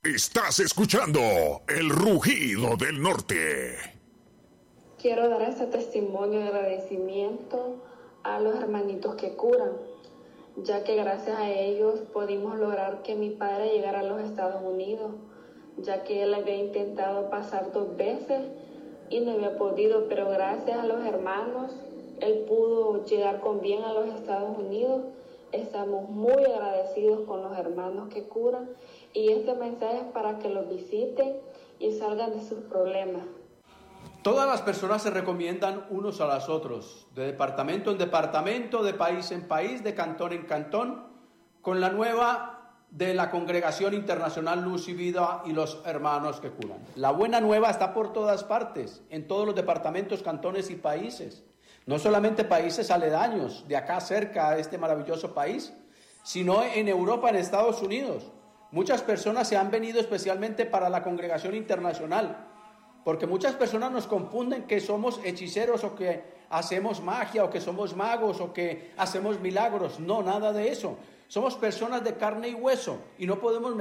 Estás escuchando el rugido del norte. Quiero dar este testimonio de agradecimiento a los hermanitos que curan, ya que gracias a ellos pudimos lograr que mi padre llegara a los Estados Unidos, ya que él había intentado pasar 2 veces y no había podido, pero gracias a los hermanos, él pudo llegar con bien a los Estados Unidos. Estamos muy agradecidos con los hermanos que curan y este mensaje es para que los visiten y salgan de sus problemas. Todas las personas se recomiendan unos a los otros, de departamento en departamento, de país en país, de cantón en cantón, con la nueva de la Congregación Internacional Luz y Vida y los hermanos que curan. La buena nueva está por todas partes, en todos los departamentos, cantones y países. No solamente países aledaños, de acá cerca a este maravilloso país, sino en Europa, en Estados Unidos. Muchas personas se han venido especialmente para la Congregación Internacional, porque muchas personas nos confunden que somos hechiceros o que hacemos magia o que somos magos o que hacemos milagros. No, nada de eso. Somos personas de carne y hueso y no podemos